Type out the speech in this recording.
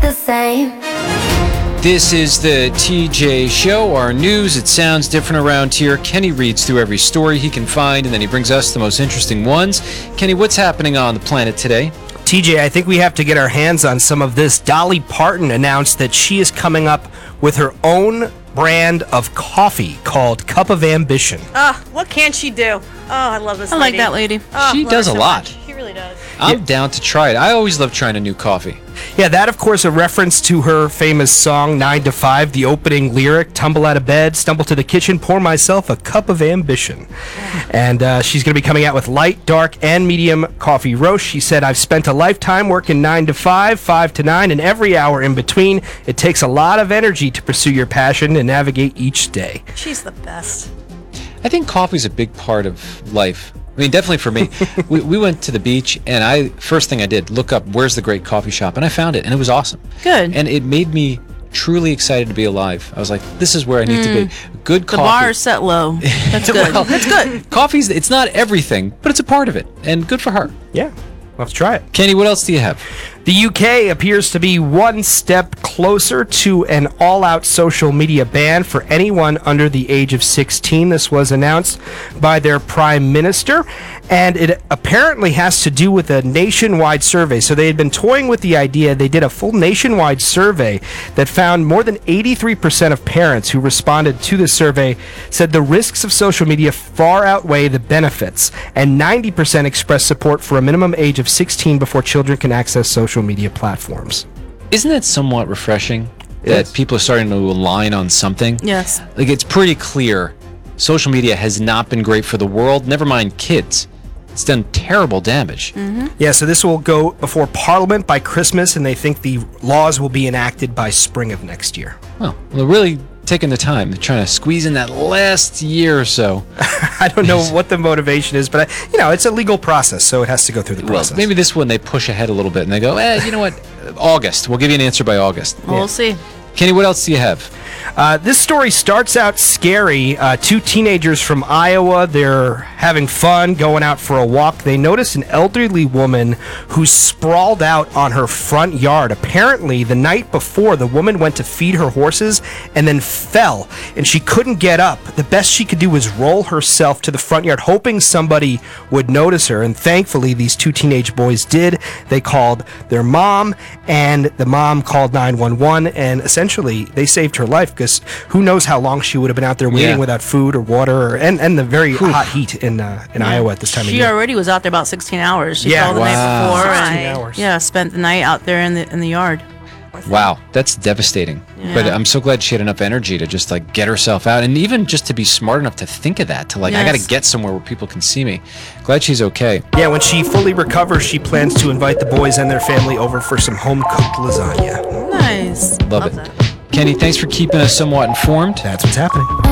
the same. This is the TJ Show, our news. It sounds different around here. Kenny reads through every story he can find, and then he brings us the most interesting ones. Kenny, what's happening on the planet today? TJ, I think we have to get our hands on some of this. Dolly Parton announced that she is coming up with her own brand of coffee called Cup of Ambition. What can she do? Oh, I love this I like that lady. She does a lot. She really does. I'm down to try it. I always love trying a new coffee. Yeah, that, of course, a reference to her famous song, 9 to 5, the opening lyric, tumble out of bed, stumble to the kitchen, pour myself a cup of ambition. And she's going to be coming out with light, dark, and medium coffee roast. She said, I've spent a lifetime working 9 to 5, 5 to 9, and every hour in between. It takes a lot of energy to pursue your passion and navigate each day. She's the best. I think coffee's a big part of life. I mean, definitely for me. we went to the beach, and first thing I did, look up where's the great coffee shop, and I found it, and it was awesome. Good. And it made me truly excited to be alive. I was like, this is where I need to be. Good coffee. The bar is set low. That's good. Well, That's good. Coffee's, it's not everything, but it's a part of it, and good for her. Yeah, let's try it. Kenny, what else do you have? The UK appears to be one step closer to an all-out social media ban for anyone under the age of 16. This was announced by their Prime Minister, and it apparently has to do with a nationwide survey. So they had been toying with the idea. They did a full nationwide survey that found more than 83% of parents who responded to the survey said the risks of social media far outweigh the benefits, and 90% expressed support for a minimum age of 16 before children can access social media platforms. Isn't that somewhat refreshing that people are starting to align on something? Yes. Like, it's pretty clear social media has not been great for the world, never mind kids. It's done terrible damage. Yeah, so this will go before Parliament by Christmas, and they think the laws will be enacted by spring of next year. Well, they're really taking the time. They're trying to squeeze in that last year or so. I don't know what the motivation is, but it's a legal process, so it has to go through the process. Well, maybe this one they push ahead a little bit and they go, you know what? August. We'll give you an answer by August. Well, we'll see. Kenny, what else do you have? This story starts out scary. Two teenagers from Iowa, they're having fun, going out for a walk. They notice an elderly woman who's sprawled out on her front yard. Apparently, the night before, the woman went to feed her horses and then fell, and she couldn't get up. The best she could do was roll herself to the front yard, hoping somebody would notice her, and thankfully, these two teenage boys did. They called their mom, and the mom called 911, and essentially, they saved her life, because who knows how long she would have been out there waiting without food or water, and the very hot heat in Iowa at this time of year. She already was out there about 16 hours. She Yeah. fell the night before. 16 And, hours. Yeah, spent the night out there in the yard. Wow, that's devastating. Yeah. But I'm so glad she had enough energy to just get herself out, and even just to be smart enough to think of that, to I got to get somewhere where people can see me. Glad she's okay. Yeah, when she fully recovers, she plans to invite the boys and their family over for some home-cooked lasagna. Nice. Love it. that. Kenny, thanks for keeping us somewhat informed. That's what's happening.